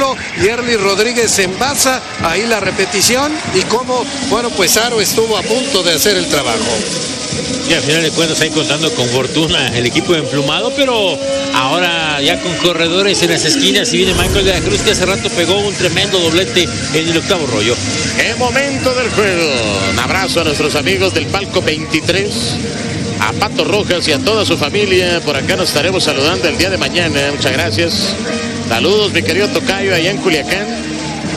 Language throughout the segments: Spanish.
ángulo y Erly Rodríguez envasa ahí la repetición y cómo, bueno, pues Aro estuvo a punto de hacer el trabajo. Y al final de cuentas ahí contando con fortuna el equipo emplumado, pero ahora ya con corredores en las esquinas y viene Michael de la Cruz, que hace rato pegó un tremendo doblete en el octavo rollo. ¡Qué momento del juego! Un abrazo a nuestros amigos del Palco 23, a Pato Rojas y a toda su familia. Por acá nos estaremos saludando el día de mañana. Muchas gracias. Saludos, mi querido tocayo, allá en Culiacán.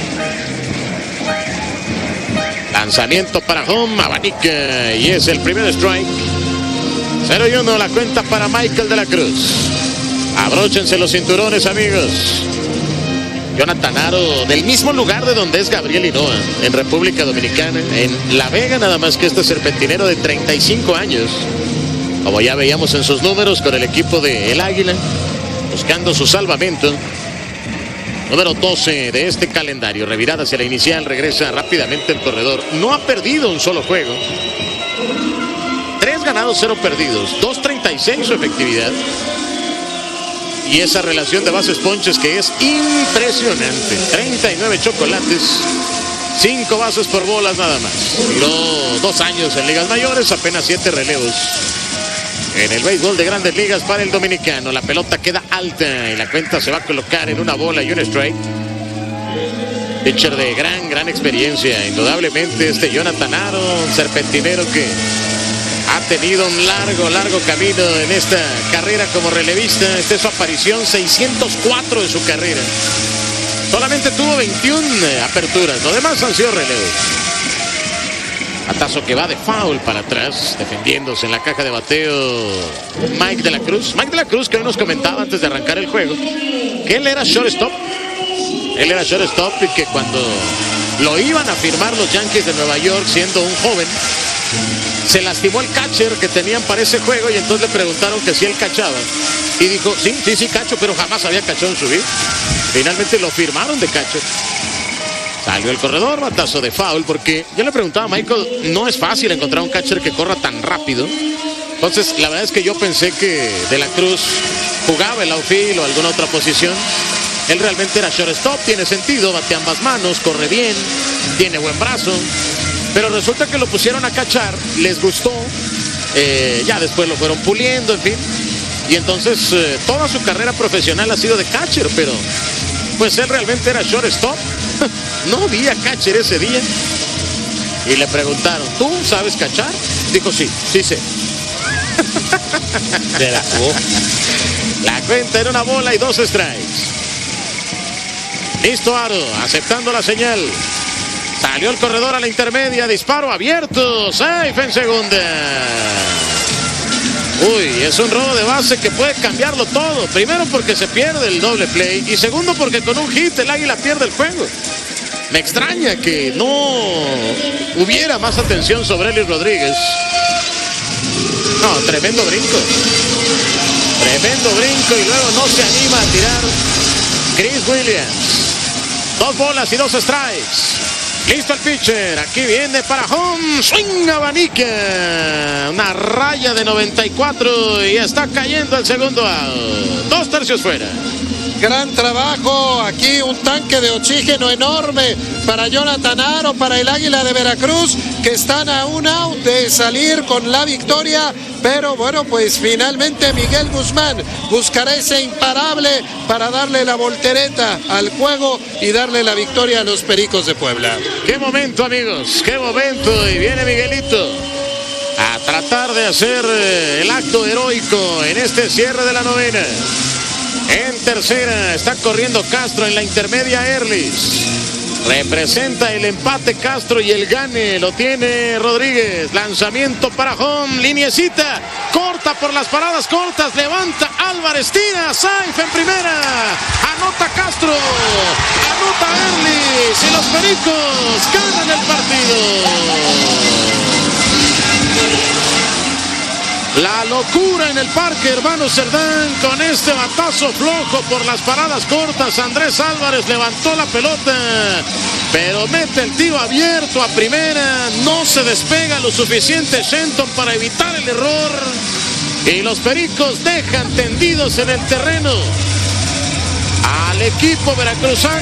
Lanzamiento para home, abanica y es el primer strike. 0-1 la cuenta para Michael de la Cruz. Abróchense los cinturones, amigos. Jonathan Aro, del mismo lugar de donde es Gabriel Hinoa, en República Dominicana, en La Vega, nada más que este serpentinero de 35 años. Como ya veíamos en sus números con el equipo de El Águila, buscando su salvamento. Número 12 de este calendario, revirada hacia la inicial, regresa rápidamente el corredor. No ha perdido un solo juego. 3 ganados, 0 perdidos. 2.36 su efectividad. Y esa relación de bases ponches que es impresionante. 39 chocolates, 5 bases por bolas nada más. Duró 2 años en ligas mayores, apenas 7 relevos en el béisbol de Grandes Ligas para el dominicano. La pelota queda alta y la cuenta se va a colocar en una bola y un strike. Pitcher de gran experiencia, indudablemente este Jonathan Aro, un serpentinero que ha tenido un largo camino en esta carrera como relevista. Esta es su aparición 604 de su carrera. Solamente tuvo 21 aperturas, lo demás han sido relevos. Batazo que va de foul para atrás, defendiéndose en la caja de bateo Mike de la Cruz. Mike de la Cruz, que hoy nos comentaba antes de arrancar el juego que él era shortstop. Él era shortstop y que cuando lo iban a firmar los Yankees de Nueva York siendo un joven, se lastimó el catcher que tenían para ese juego y entonces le preguntaron que si él cachaba. Y dijo, sí cacho, pero jamás había cachado en su vida. Finalmente lo firmaron de catcher. Salió el corredor, batazo de foul, porque yo le preguntaba a Michael, no es fácil encontrar un catcher que corra tan rápido. Entonces, la verdad es que yo pensé que De la Cruz jugaba el outfield o alguna otra posición. Él realmente era shortstop, tiene sentido, bate ambas manos, corre bien, tiene buen brazo. Pero resulta que lo pusieron a cachar, les gustó, ya después lo fueron puliendo, en fin. Y entonces toda su carrera profesional ha sido de catcher, pero pues él realmente era shortstop. No había catcher ese día. Y le preguntaron, ¿tú sabes cachar? Dijo, sí sé. Se la jugó. La cuenta era una bola y 2 strikes. Listo Aro, aceptando la señal. Salió el corredor a la intermedia, disparo abierto, safe en segunda. Uy, es un robo de base que puede cambiarlo todo. Primero porque se pierde el doble play y segundo porque con un hit el Águila pierde el juego. Me extraña que no hubiera más atención sobre Erly Rodríguez. No, tremendo brinco. Tremendo brinco y luego no se anima a tirar Chris Williams. 2 bolas y 2 strikes. Listo el pitcher, aquí viene para home, swing abanica, una raya de 94 y está cayendo el segundo out, 2 tercios fuera. Gran trabajo, aquí un tanque de oxígeno enorme para Jonathan Aro, para el Águila de Veracruz, que están a un out de salir con la victoria, pero bueno, pues finalmente Miguel Guzmán buscará ese imparable para darle la voltereta al juego y darle la victoria a los Pericos de Puebla. ¡Qué momento, amigos! ¡Qué momento! Y viene Miguelito a tratar de hacer el acto heroico en este cierre de la novena. En tercera está corriendo Castro, en la intermedia Erlis. Representa el empate Castro y el gane lo tiene Rodríguez. Lanzamiento para home, liniecita, corta por las paradas cortas, levanta Álvarez, tira, safe en primera. Anota Castro, anota Erlis y los Pericos ganan el partido. La locura en el parque, hermano Cerdán, con este batazo flojo por las paradas cortas. Andrés Álvarez levantó la pelota, pero mete el tiro abierto a primera. No se despega lo suficiente Shenton para evitar el error. Y los Pericos dejan tendidos en el terreno al equipo veracruzano.